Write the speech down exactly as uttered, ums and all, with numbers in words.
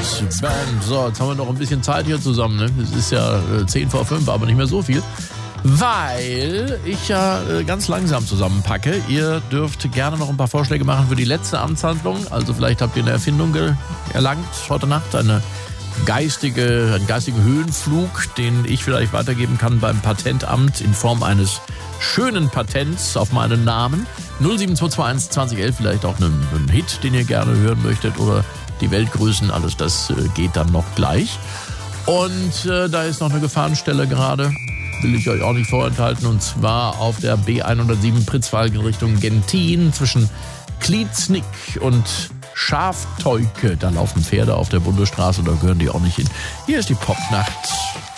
Band. So, jetzt haben wir noch ein bisschen Zeit hier zusammen. Ne? Es ist ja äh, zehn vor fünf, aber nicht mehr so viel. Weil ich ja äh, ganz langsam zusammenpacke. Ihr dürft gerne noch ein paar Vorschläge machen für die letzte Amtshandlung. Also vielleicht habt ihr eine Erfindung ge- erlangt heute Nacht. Eine geistige, einen geistigen Höhenflug, den ich vielleicht weitergeben kann beim Patentamt in Form eines schönen Patents auf meinen Namen. null sieben zwei zwei eins zwanzig elf, vielleicht auch einen, einen Hit, den ihr gerne hören möchtet oder die Welt grüßen. Alles das äh, geht dann noch gleich. Und äh, da ist noch eine Gefahrenstelle gerade. Will ich euch auch nicht vorenthalten. Und zwar auf der B hundertsieben Pritzwalk in Richtung Gentin zwischen Klietznick und Schafteuke. Da laufen Pferde auf der Bundesstraße, da gehören die auch nicht hin. Hier ist die Popnacht.